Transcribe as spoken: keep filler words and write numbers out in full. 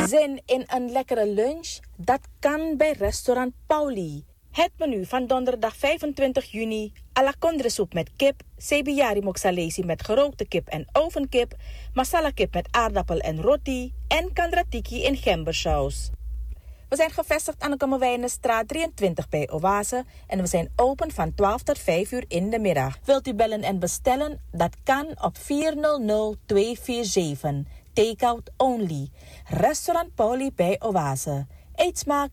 Zin in een lekkere lunch? Dat kan bij restaurant Pauli. Het menu van donderdag vijfentwintig juni: alakondresoep met kip, sebiari moksalesi met gerookte kip en ovenkip, masala kip met aardappel en roti en kandratiki in gembersaus. We zijn gevestigd aan de Kommerwijnenstraat drieëntwintig bij Oase en we zijn open van twaalf tot vijf uur in de middag. Wilt u bellen en bestellen? Dat kan op vier nul nul twee vier zeven. Takeout only. Restaurant Pauli bij Oase. Eet smakelijk.